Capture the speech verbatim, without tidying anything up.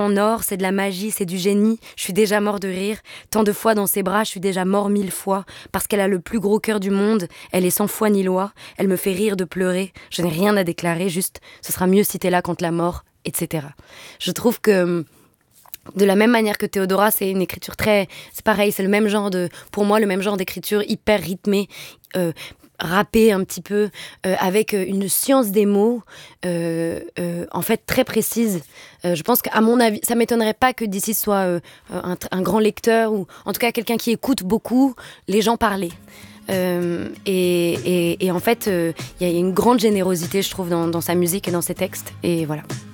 en or, c'est de la magie, c'est du génie. Je suis déjà mort de rire. Tant de fois dans ses bras, je suis déjà mort mille fois. Parce qu'elle a le plus gros cœur du monde, elle est sans foi ni loi. Elle me fait rire de pleurer. Je n'ai rien à déclarer, juste ce sera mieux si t'es là contre la mort, et cetera. Je trouve que de la même manière que Théodora, c'est une écriture très... C'est pareil, c'est le même genre de... Pour moi, le même genre d'écriture hyper rythmée, euh, rappée un petit peu, euh, avec une science des mots, euh, euh, en fait, très précise. Euh, je pense qu'à mon avis, ça m'étonnerait pas que d'ici soit euh, un, un grand lecteur, ou en tout cas quelqu'un qui écoute beaucoup les gens parler. Euh, et, et, et en fait, il euh, y a une grande générosité, je trouve, dans, dans sa musique et dans ses textes. Et voilà.